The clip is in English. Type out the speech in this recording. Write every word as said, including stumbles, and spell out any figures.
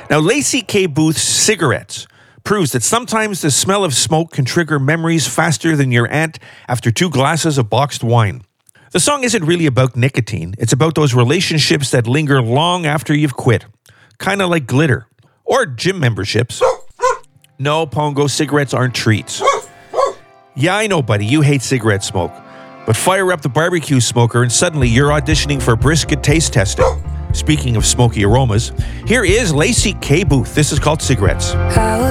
Now, Lacey K. Booth's Cigarettes proves that sometimes the smell of smoke can trigger memories faster than your aunt after two glasses of boxed wine. The song isn't really about nicotine. It's about those relationships that linger long after you've quit. Kind of like glitter. Or gym memberships. No, Pongo, cigarettes aren't treats. Yeah, I know, buddy, you hate cigarette smoke. But fire up the barbecue smoker and suddenly you're auditioning for brisket taste testing. Speaking of smoky aromas, here is Lacey K. Booth. This is called Cigarettes.